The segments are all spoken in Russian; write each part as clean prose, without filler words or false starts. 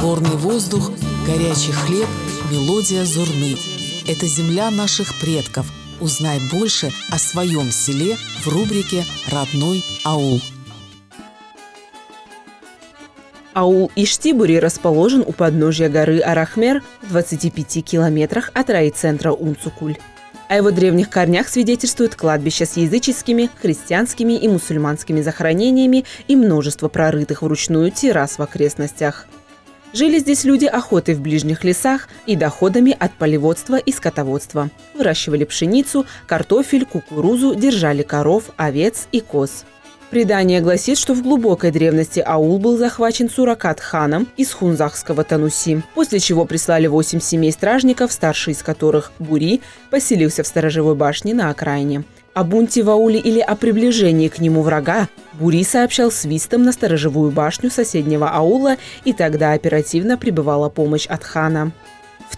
Горный воздух, горячий хлеб, мелодия зурны. Это земля наших предков. Узнай больше о своем селе в рубрике «Родной аул». Аул Иштибури расположен у подножья горы Арахмер в 25 километрах от райцентра Унцукуль. О его древних корнях свидетельствует кладбище с языческими, христианскими и мусульманскими захоронениями и множество прорытых вручную террас в окрестностях. Жили здесь люди охотой в ближних лесах и доходами от полеводства и скотоводства. Выращивали пшеницу, картофель, кукурузу, держали коров, овец и коз. Предание гласит, что в глубокой древности аул был захвачен Суракат-ханом из хунзахского Тануси, после чего прислали 8 семей стражников, старший из которых, Бури, поселился в сторожевой башне на окраине. О бунте в ауле или о приближении к нему врага Бури сообщал свистом на сторожевую башню соседнего аула, и тогда оперативно прибывала помощь от хана. В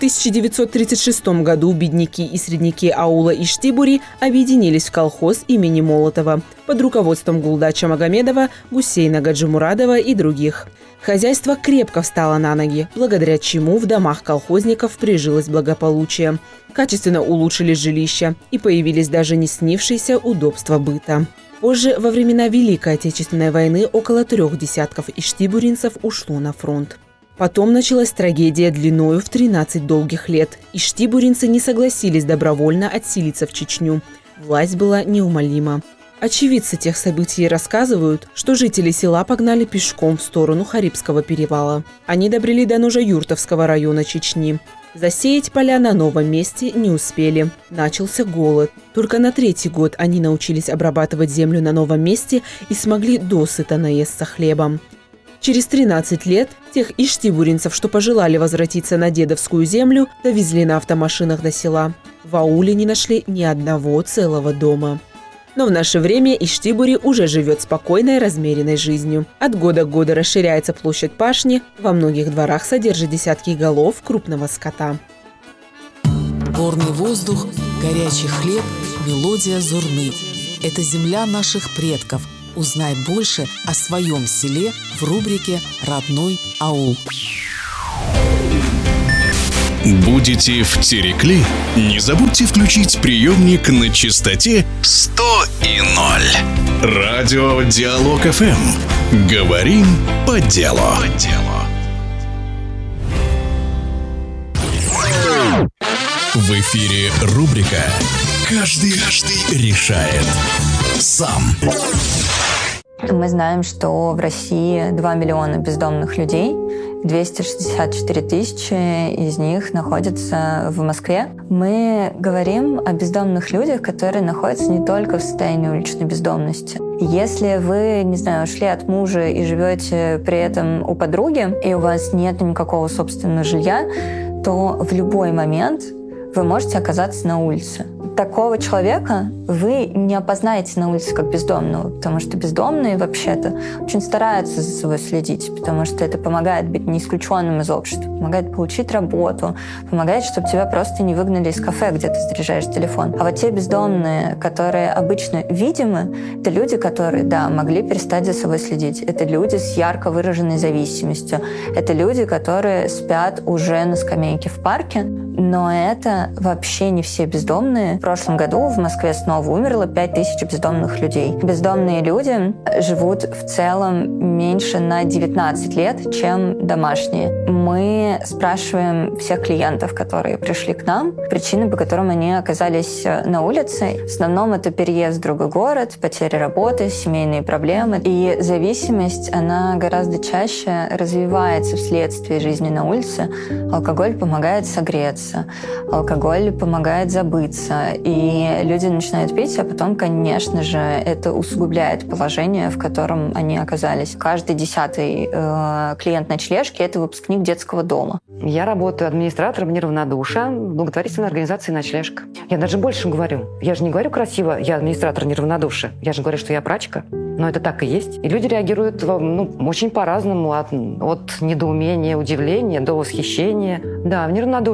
1936 году бедняки и средняки аула Иштибури объединились в колхоз имени Молотова под руководством Гулдача Магомедова, Гусейна Гаджимурадова и других. Хозяйство крепко встало на ноги, благодаря чему в домах колхозников прижилось благополучие. Качественно улучшились жилища и появились даже не снившиеся удобства быта. Позже, во времена Великой Отечественной войны, около 3 десятков иштибуринцев ушло на фронт. Потом началась трагедия длиною в 13 долгих лет. Иштибуринцы не согласились добровольно отселиться в Чечню. Власть была неумолима. Очевидцы тех событий рассказывают, что жители села погнали пешком в сторону Харибского перевала. Они добрели до Ножа-Юртовского района Чечни. Засеять поля на новом месте не успели. Начался голод. Только на 3-й год они научились обрабатывать землю на новом месте и смогли досыта наесться хлебом. Через 13 лет тех иштибуринцев, что пожелали возвратиться на дедовскую землю, довезли на автомашинах до села. В ауле не нашли ни одного целого дома. Но в наше время Иштибури уже живет спокойной, размеренной жизнью. От года к году расширяется площадь пашни, во многих дворах содержит десятки голов крупного скота. Горный воздух, горячий хлеб, мелодия зурны. Это земля наших предков. Узнай больше о своем селе в рубрике «Родной аул». Будете в Терекли? Не забудьте включить приемник на частоте 100,0. Радио Диалог ФМ. Говорим по делу. В эфире рубрика «Каждый решает сам». Мы знаем, что в России 2 миллиона бездомных людей, 264 тысячи из них находятся в Москве. Мы говорим о бездомных людях, которые находятся не только в состоянии уличной бездомности. Если вы, не знаю, ушли от мужа и живете при этом у подруги, и у вас нет никакого собственного жилья, то в любой момент вы можете оказаться на улице. Такого человека вы не опознаете на улице как бездомного, потому что бездомные вообще-то очень стараются за собой следить, потому что это помогает быть не исключенным из общества, помогает получить работу, помогает, чтобы тебя просто не выгнали из кафе, где ты заряжаешь телефон. А вот те бездомные, которые обычно видимы, это люди, которые, да, могли перестать за собой следить. Это люди с ярко выраженной зависимостью. Это люди, которые спят уже на скамейке в парке, но это вообще не все бездомные. В прошлом году в Москве снова умерло 5000 бездомных людей. Бездомные люди живут в целом меньше на 19 лет, чем домашние. Мы спрашиваем всех клиентов, которые пришли к нам, причины, по которым они оказались на улице. В основном это переезд в другой город, потеря работы, семейные проблемы. И зависимость, она гораздо чаще развивается вследствие жизни на улице. Алкоголь помогает согреться, алкоголь помогает забыться. И люди начинают пить, а потом, конечно же, это усугубляет положение, в котором они оказались. Каждый 10-й клиент ночлежки – это выпускник детского дома. Я работаю администратором неравнодушия в благотворительной организации «Ночлежка». Я даже больше говорю. Я же не говорю красиво «я администратор неравнодушия». Я же говорю, что я прачка. Но это так и есть. И люди реагируют очень по-разному. От недоумения, удивления до восхищения. Да, в неравнодушие можно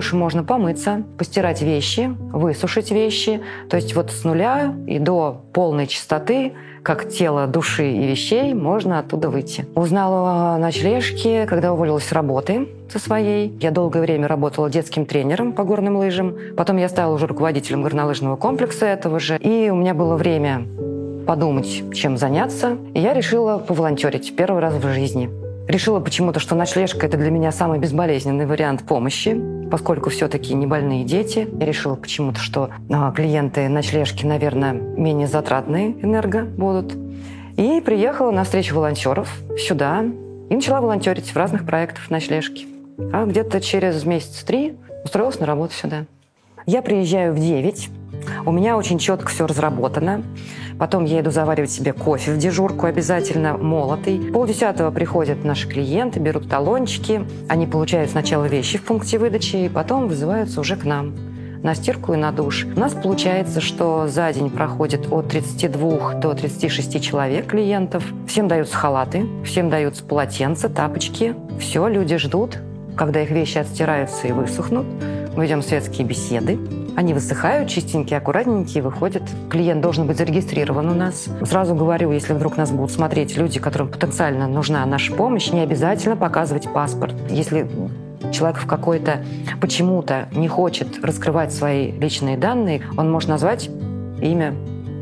нужно помыться, постирать вещи, высушить вещи. То есть вот с нуля и до полной чистоты, как тела, души и вещей, можно оттуда выйти. Узнала о ночлежке, когда уволилась с работы со своей. Я долгое время работала детским тренером по горным лыжам. Потом я стала уже руководителем горнолыжного комплекса этого же. И у меня было время подумать, чем заняться. И я решила поволонтерить первый раз в жизни. Решила почему-то, что ночлежка – это для меня самый безболезненный вариант помощи, поскольку все-таки не больные дети. Я решила почему-то, что клиенты ночлежки, наверное, менее затратные энерго будут. И приехала на встречу волонтеров сюда и начала волонтерить в разных проектах ночлежки. А где-то через месяца 3 устроилась на работу сюда. Я приезжаю в 9, у меня очень четко все разработано. Потом я иду заваривать себе кофе в дежурку обязательно, молотый. 9:30 приходят наши клиенты, берут талончики. Они получают сначала вещи в пункте выдачи, и потом вызываются уже к нам на стирку и на душ. У нас получается, что за день проходит от 32 до 36 человек клиентов. Всем даются халаты, всем даются полотенца, тапочки. Все, люди ждут, когда их вещи отстираются и высохнут. Мы ведем светские беседы. Они высыхают, чистенькие, аккуратненькие, выходят. Клиент должен быть зарегистрирован у нас. Сразу говорю, если вдруг нас будут смотреть люди, которым потенциально нужна наша помощь, не обязательно показывать паспорт. Если человек в какой-то почему-то не хочет раскрывать свои личные данные, он может назвать имя.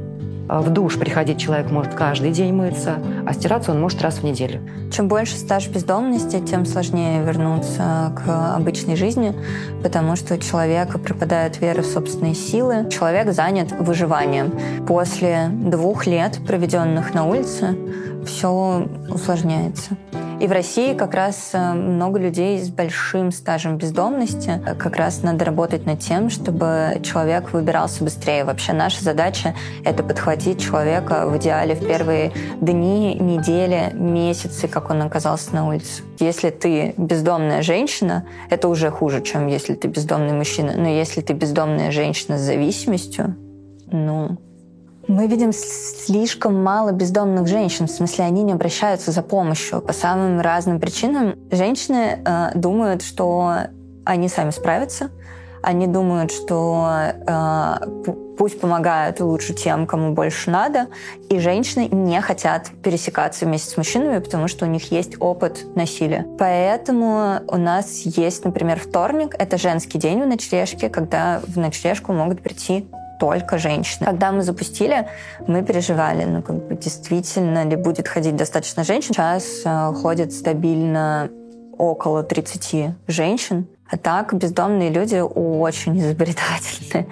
В душ приходить человек может каждый день мыться, а стираться он может раз в неделю. Чем больше стаж бездомности, тем сложнее вернуться к обычной жизни, потому что у человека пропадает вера в собственные силы. Человек занят выживанием. После 2 лет, проведенных на улице, все усложняется. И в России как раз много людей с большим стажем бездомности. Как раз надо работать над тем, чтобы человек выбирался быстрее. Вообще наша задача — это подхватить человека в идеале в первые дни, недели, месяцы, как он оказался на улице. Если ты бездомная женщина, это уже хуже, чем если ты бездомный мужчина. Но если ты бездомная женщина с зависимостью, мы видим слишком мало бездомных женщин. В смысле, они не обращаются за помощью по самым разным причинам. Женщины думают, что они сами справятся. Они думают, что пусть помогают лучше тем, кому больше надо. И женщины не хотят пересекаться вместе с мужчинами, потому что у них есть опыт насилия. Поэтому у нас есть, например, вторник. Это женский день в ночлежке, когда в ночлежку могут прийти только женщины. Когда мы запустили, мы переживали, действительно ли будет ходить достаточно женщин. Сейчас ходит стабильно около 30 женщин. А так бездомные люди очень изобретательны.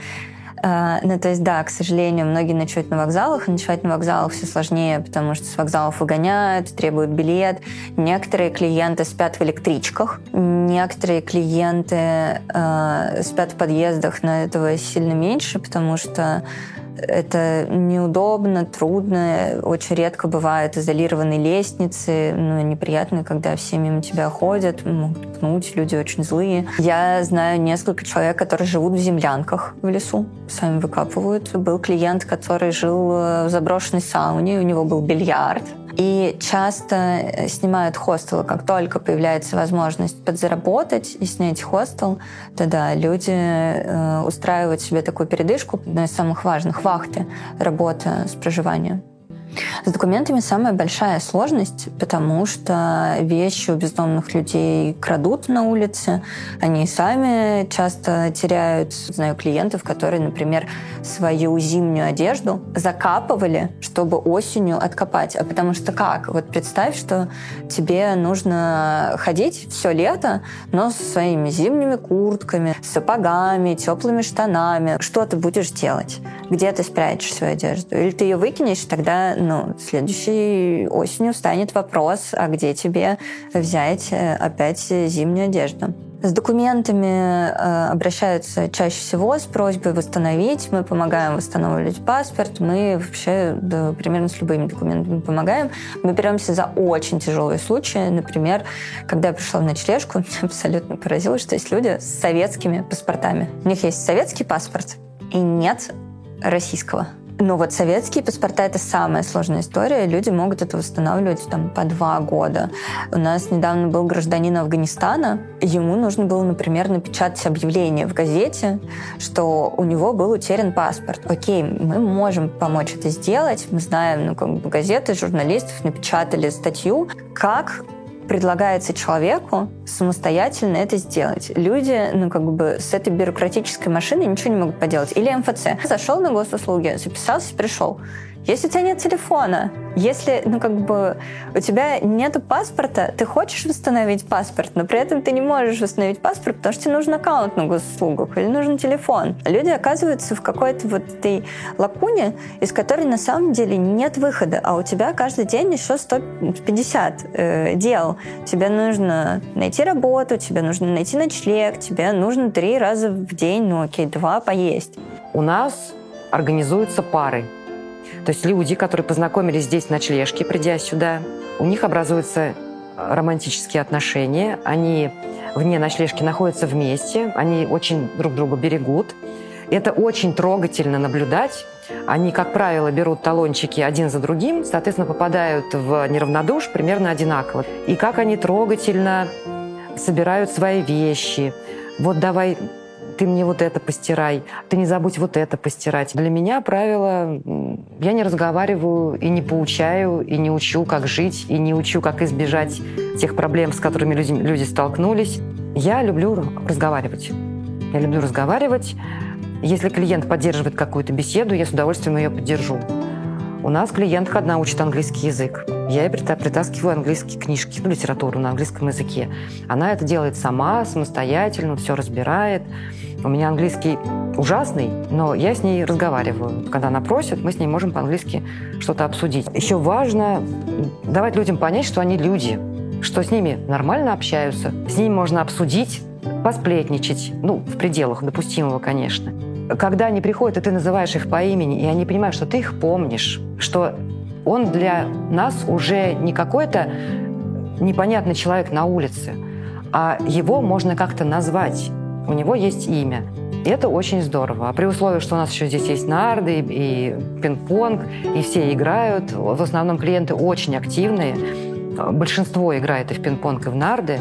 То есть, да, к сожалению, многие ночуют на вокзалах, и ночевать на вокзалах все сложнее, потому что с вокзалов выгоняют, требуют билет. Некоторые клиенты спят в электричках, некоторые клиенты спят в подъездах, но этого сильно меньше, потому что это неудобно, трудно. Очень редко бывают изолированные лестницы. Неприятно, когда все мимо тебя ходят, могут пнуть, люди очень злые. Я знаю несколько человек, которые живут в землянках в лесу, сами выкапывают. Был клиент, который жил в заброшенной сауне, у него был бильярд. И часто снимают хостелы. Как только появляется возможность подзаработать и снять хостел, то да, люди устраивают себе такую передышку. Одна из самых важных — вахты, работа с проживанием. С документами самая большая сложность, потому что вещи у бездомных людей крадут на улице. Они сами часто теряют. Знаю клиентов, которые, например, свою зимнюю одежду закапывали, чтобы осенью откопать. А потому что как? Вот представь, что тебе нужно ходить все лето, но со своими зимними куртками, сапогами, теплыми штанами. Что ты будешь делать? Где ты спрячешь свою одежду? Или ты ее выкинешь, тогда следующей осенью встанет вопрос, а где тебе взять опять зимнюю одежду? С документами обращаются чаще всего с просьбой восстановить. Мы помогаем восстанавливать паспорт. Мы вообще примерно с любыми документами помогаем. Мы беремся за очень тяжелые случаи. Например, когда я пришла в ночлежку, меня абсолютно поразило, что есть люди с советскими паспортами. У них есть советский паспорт и нет российского. Ну вот советские паспорта — это самая сложная история. Люди могут это восстанавливать по 2 года. У нас недавно был гражданин Афганистана. Ему нужно было, например, напечатать объявление в газете, что у него был утерян паспорт. Окей, мы можем помочь это сделать. Мы знаем, газеты, журналистов напечатали статью, как предлагается человеку самостоятельно это сделать. Люди, с этой бюрократической машиной ничего не могут поделать. Или МФЦ. Зашел на госуслуги, записался, пришел. Если у тебя нет телефона, если, у тебя нет паспорта, ты хочешь восстановить паспорт, но при этом ты не можешь восстановить паспорт, потому что тебе нужен аккаунт на госуслугах или нужен телефон. Люди оказываются в какой-то этой лакуне, из которой на самом деле нет выхода, а у тебя каждый день еще 150 дел. Тебе нужно найти работу, тебе нужно найти ночлег, тебе нужно 3 раза в день, 2 поесть. У нас организуются пары. То есть люди, которые познакомились здесь в ночлежке, придя сюда, у них образуются романтические отношения, они вне ночлежки находятся вместе, они очень друг друга берегут. Это очень трогательно наблюдать. Они, как правило, берут талончики один за другим, соответственно, попадают в неравнодуш примерно одинаково. И как они трогательно собирают свои вещи. Вот давай... ты мне вот это постирай, ты не забудь вот это постирать. Для меня правило, я не разговариваю и не поучаю, и не учу, как жить, и не учу, как избежать тех проблем, с которыми люди столкнулись. Я люблю разговаривать. Если клиент поддерживает какую-то беседу, я с удовольствием ее поддержу. У нас клиентка одна учит английский язык. Я ей притаскиваю английские книжки, литературу на английском языке. Она это делает сама, самостоятельно, все разбирает. У меня английский ужасный, но я с ней разговариваю. Когда она просит, мы с ней можем по-английски что-то обсудить. Еще важно давать людям понять, что они люди, что с ними нормально общаются, с ними можно обсудить, посплетничать, в пределах допустимого, конечно. Когда они приходят, и ты называешь их по имени, и они понимают, что ты их помнишь, что он для нас уже не какой-то непонятный человек на улице, а его можно как-то назвать. У него есть имя. И это очень здорово. А при условии, что у нас еще здесь есть нарды и пинг-понг, и все играют, в основном клиенты очень активные, большинство играет и в пинг-понг, и в нарды.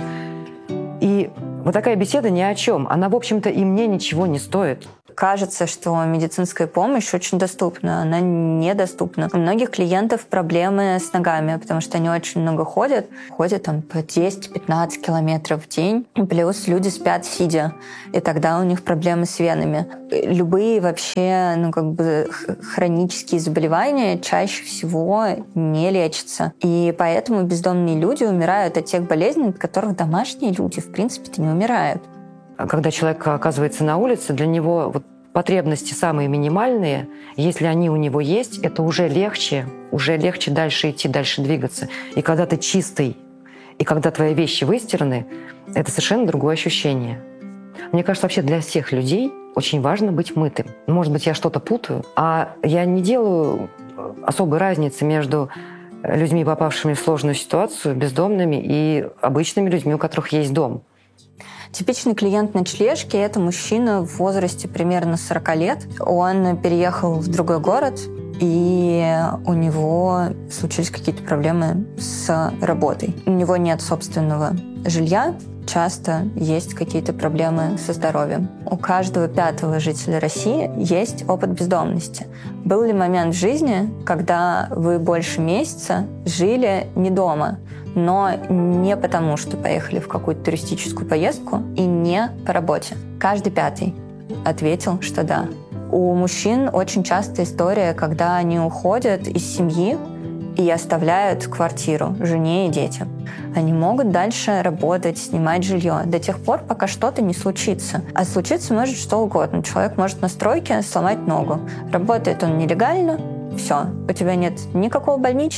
И вот такая беседа ни о чем. Она, в общем-то, и мне ничего не стоит. Кажется, что медицинская помощь очень доступна, она недоступна. У многих клиентов проблемы с ногами, потому что они очень много ходят по 10-15 километров в день, плюс люди спят сидя, и тогда у них проблемы с венами. Любые вообще хронические заболевания чаще всего не лечатся, и поэтому бездомные люди умирают от тех болезней, от которых домашние люди, в принципе-то, не умирают. Когда человек оказывается на улице, для него потребности самые минимальные, если они у него есть, это уже легче дальше идти, дальше двигаться. И когда ты чистый, и когда твои вещи выстираны, это совершенно другое ощущение. Мне кажется, вообще для всех людей очень важно быть мытым. Может быть, я что-то путаю, а я не делаю особой разницы между людьми, попавшими в сложную ситуацию, бездомными, и обычными людьми, у которых есть дом. Типичный клиент ночлежки — это мужчина в возрасте примерно 40 лет. Он переехал в другой город, и у него случились какие-то проблемы с работой. У него нет собственного жилья, часто есть какие-то проблемы со здоровьем. У каждого 5-го жителя России есть опыт бездомности. Был ли момент в жизни, когда вы больше месяца жили не дома, но не потому, что поехали в какую-то туристическую поездку, и не по работе? Каждый 5-й ответил, что да. У мужчин очень часто история, когда они уходят из семьи и оставляют квартиру жене и детям. Они могут дальше работать, снимать жилье до тех пор, пока что-то не случится. А случиться может что угодно. Человек может на стройке сломать ногу. Работает он нелегально, все, у тебя нет никакого больничного,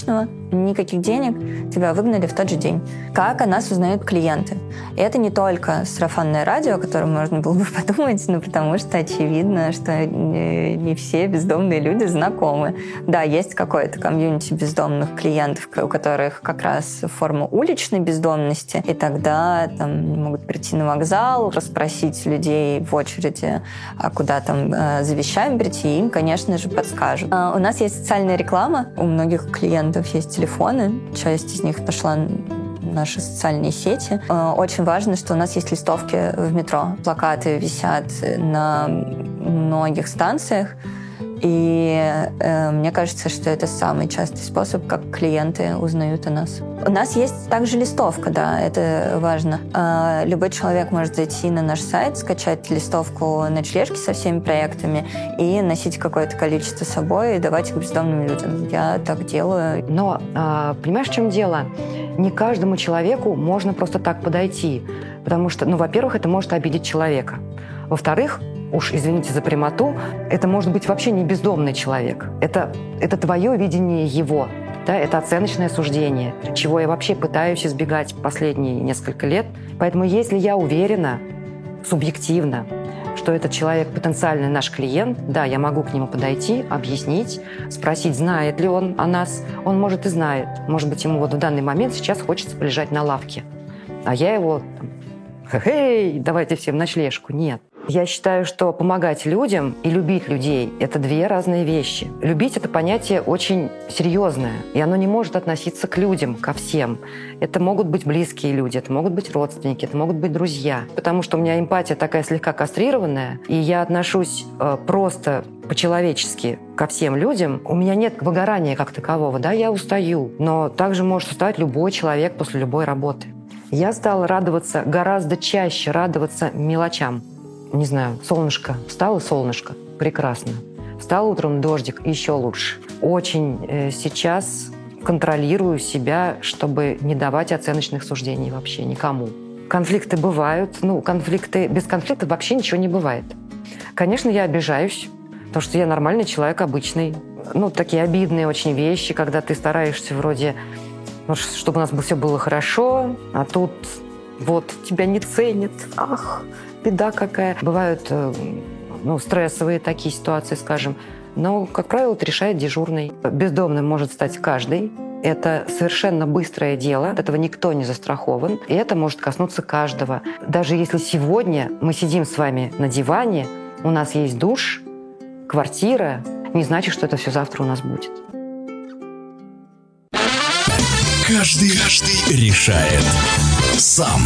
никаких денег, тебя выгнали в тот же день. Как о нас узнают клиенты? И это не только сарафанное радио, о котором можно было бы подумать, но потому что очевидно, что не все бездомные люди знакомы. Да, есть какое-то комьюнити бездомных клиентов, у которых как раз форма уличной бездомности, и тогда там могут прийти на вокзал, расспросить людей в очереди, куда там за вещами прийти, им, конечно же, подскажут. У нас есть социальная реклама, у многих клиентов есть телефоны, часть из них пошла в наши социальные сети. Очень важно, что у нас есть листовки в метро. Плакаты висят на многих станциях, и мне кажется, что это самый частый способ, как клиенты узнают о нас. У нас есть также листовка, да, это важно. Любой человек может зайти на наш сайт, скачать листовку ночлежки со всеми проектами и носить какое-то количество с собой и давать их бездомным людям. Я так делаю. Но понимаешь, в чем дело? Не каждому человеку можно просто так подойти, потому что, во-первых, это может обидеть человека. Во-вторых, уж извините за прямоту, это может быть вообще не бездомный человек. Это твое видение его. Да, это оценочное суждение, чего я вообще пытаюсь избегать последние несколько лет. Поэтому если я уверена, субъективно, что этот человек потенциальный наш клиент, да, я могу к нему подойти, объяснить, спросить, знает ли он о нас. Он, может, и знает. Может быть, ему в данный момент сейчас хочется полежать на лавке. А я его... Хе-хей, давайте всем ночлежку. Нет. Я считаю, что помогать людям и любить людей – это две разные вещи. Любить – это понятие очень серьезное, и оно не может относиться к людям, ко всем. Это могут быть близкие люди, это могут быть родственники, это могут быть друзья. Потому что у меня эмпатия такая слегка кастрированная, и я отношусь просто по-человечески ко всем людям. У меня нет выгорания как такового, да, я устаю, но также может уставать любой человек после любой работы. Я стала гораздо чаще радоваться мелочам. Не знаю, солнышко. Встало солнышко. Прекрасно. Встал утром дождик. Еще лучше. Очень сейчас контролирую себя, чтобы не давать оценочных суждений вообще никому. Конфликты бывают. Без конфликта вообще ничего не бывает. Конечно, я обижаюсь, потому что я нормальный человек, обычный. Такие обидные очень вещи, когда ты стараешься вроде, чтобы у нас все было хорошо, а тут тебя не ценят. Ах, беда какая. Бывают стрессовые такие ситуации, скажем. Но, как правило, это решает дежурный. Бездомным может стать каждый. Это совершенно быстрое дело. От этого никто не застрахован. И это может коснуться каждого. Даже если сегодня мы сидим с вами на диване, у нас есть душ, квартира, не значит, что это все завтра у нас будет. Каждый решает сам.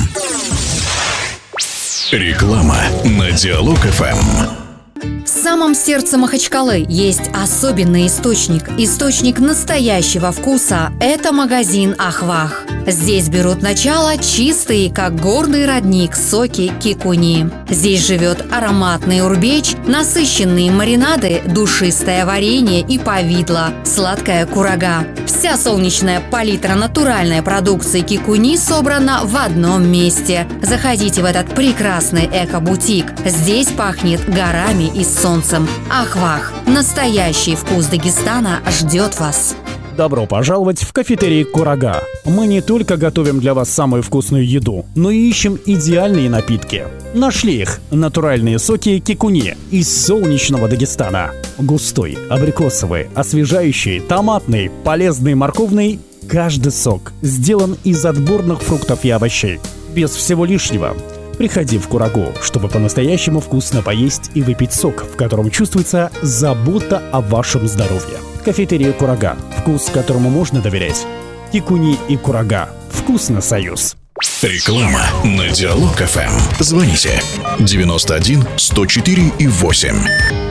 Реклама на Диалог ФМ. В самом сердце Махачкалы есть особенный источник настоящего вкуса. Это магазин «Ахвах». Здесь берут начало чистые, как горный родник, соки кикуни. Здесь живет ароматный урбеч, насыщенные маринады, душистое варенье и повидло, сладкая курага. Вся солнечная палитра натуральной продукции кикуни собрана в одном месте. Заходите в этот прекрасный эко-бутик. Здесь пахнет горами и солнцем. Ахвах. Настоящий вкус Дагестана ждет вас. Добро пожаловать в кафетерий «Курага». Мы не только готовим для вас самую вкусную еду, но и ищем идеальные напитки. Нашли их – натуральные соки кикуни из солнечного Дагестана. Густой, абрикосовый, освежающий, томатный, полезный, морковный – каждый сок сделан из отборных фруктов и овощей. Без всего лишнего. Приходи в Курагу, чтобы по-настоящему вкусно поесть и выпить сок, в котором чувствуется забота о вашем здоровье. Кафетерия «Курага». Вкус, которому можно доверять. Кикуни и Курага. Вкусно, союз. Реклама на Диалог ФМ. Звоните 91 104 и 8.